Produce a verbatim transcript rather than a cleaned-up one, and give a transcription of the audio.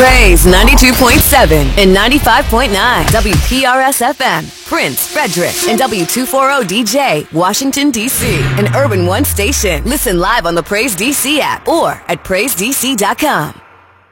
Praise ninety-two point seven and ninety-five point nine W P R S F M, Prince, Frederick, and W two forty D J, Washington, D C, an Urban One station. Listen live on the Praise D C app or at praise d c dot com.